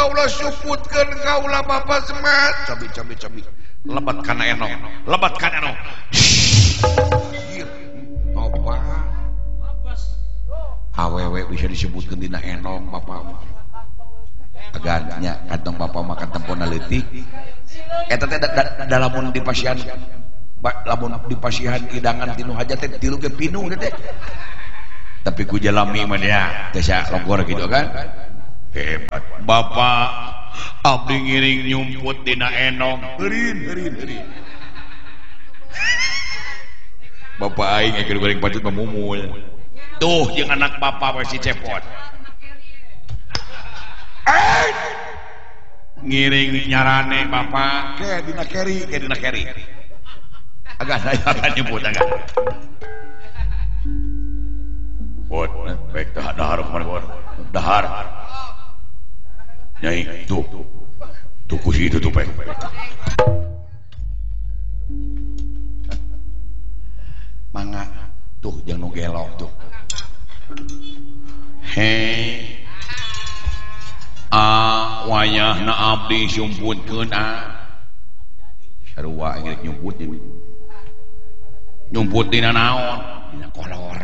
kaulah suputkeun kaulah Bapak Semat cabi lebat kana enong apa awewe bisa disebutkeun dina enong Bapak agaknya kantong Bapak makan tempona leutik eta teh lamun dipasihan hidangan tinu hajat teh tilu ge pinu teh tapi ku jalami mah nya teh sia logor gitu kan hebat Bapak abdi ngiring nyumput dina enong heureun Bapak aing keur goreng pacut mamumul tuh jeung anak Bapak we si cepot ngiring nyarane Bapak ke dina keri agak saya akan nyebut agak bot baik dahar kemana dahar nyai tuh kusi itu tuh baik mangga tuh jangan gelok tuh hei wayahna abdi sumputkeun sarua ingin nyumput dina naon dina kolor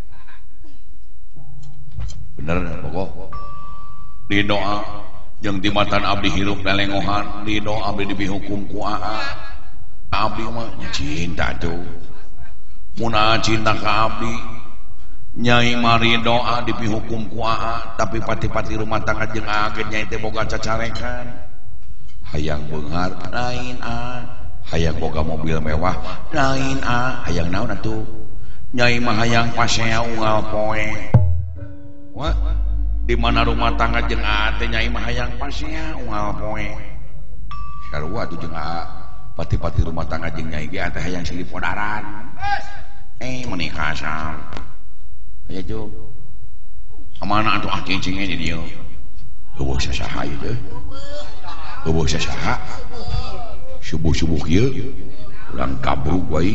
bener pokok di doa jeung di matan abdi hirup lelengohan di doa abdi dibihukum ku abdi mah cinta tuh mun cinta ka abdi nyai mari doa dipihukum ku tapi pati-pati rumah tangga jeung agen nyai teh boga cacarekan hayang beunghar lain hayang boga mobil mewah lain hayang naon atuh nyai mah hayang pasea unggal poe wah di mana rumah tangga jeung teh nyai mah hayang pasea unggal poe sarua atuh jeung pati-pati rumah tangga jeung nyai ge teh hayang silih podaran menikah sam ya jo amana atuh cingcingnya di dieu eueuh sasaha ieu teh eueuh sasaha subuh-subuh ieu urang kabrug wae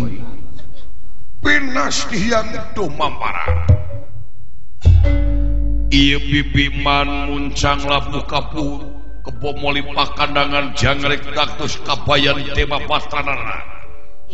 pinas tihang tuh mamparan ieu bibiman muncang labu kapur kebo moli pakandangan jangrek kaktus kabayan tema pastranana